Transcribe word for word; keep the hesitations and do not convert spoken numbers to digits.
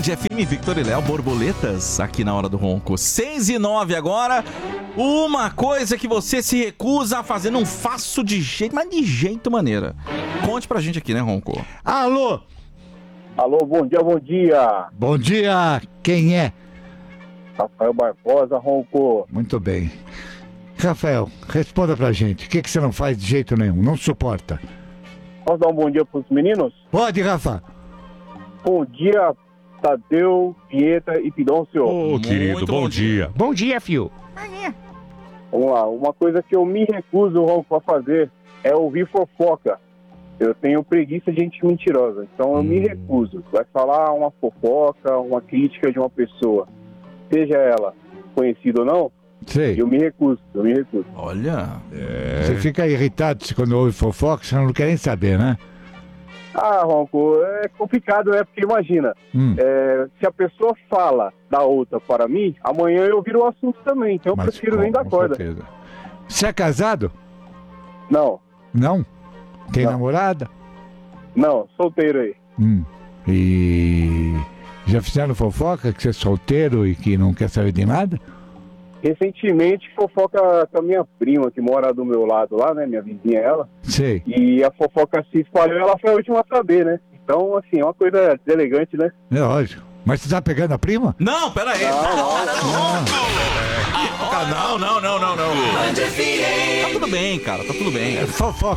F M, Victor e Léo, borboletas aqui na Hora do Ronco. seis e nove agora. Uma coisa que você se recusa a fazer, não faço de jeito, mas de jeito maneira. Conte pra gente aqui, né, Ronco? Alô? Alô, bom dia, bom dia. Bom dia, quem é? Rafael Barbosa, Ronco. Muito bem. Rafael, responda pra gente. O que, que você não faz de jeito nenhum? Não suporta? Posso dar um bom dia pros meninos? Pode, Rafa. Bom dia, Tadeu, Pieta e Pidoncio. Ô, querido, Muito bom, bom dia. Bom dia, fio. Vamos lá, uma coisa que eu me recuso, Ronco, a fazer é ouvir fofoca. Eu tenho preguiça de gente mentirosa, então eu Hum. me recuso. Vai falar uma fofoca, uma crítica de uma pessoa, seja ela conhecida ou não, Sei. eu me recuso, eu me recuso. Olha, Você fica irritado se quando ouve fofoca, você não quer nem saber, né? Ah, Ronco, é complicado, né? Porque imagina, Hum. é, se a pessoa fala da outra para mim, amanhã eu viro o assunto também, então eu Mas prefiro com- nem dar com corda. certeza. Você é casado? Não, Não? Tem Não. namorada? não, solteiro aí. Hum. E já fizeram fofoca que você é solteiro e que não quer saber de nada? Recentemente, fofoca com a minha prima, que mora do meu lado lá, né? Minha vizinha, ela. Sei. E a fofoca se espalhou, ela foi a última a saber, né? Então, assim, é uma coisa deselegante, né? É lógico. Mas você tá pegando a prima? não, pera aí. Ah, não, não, não, não, não. Tá tudo bem, cara, tá tudo bem. Fofoca.